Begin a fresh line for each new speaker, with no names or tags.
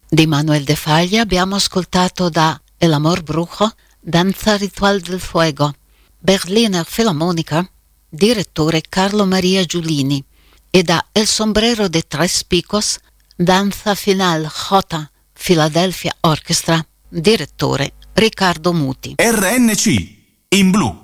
Di Manuel de Falla abbiamo ascoltato da El Amor Brujo, Danza Ritual del Fuego. Berliner Philharmoniker, direttore Carlo Maria Giulini, e da El Sombrero de Tres Picos, Danza Final J Philadelphia Orchestra, direttore Riccardo Muti.
RNC in blu.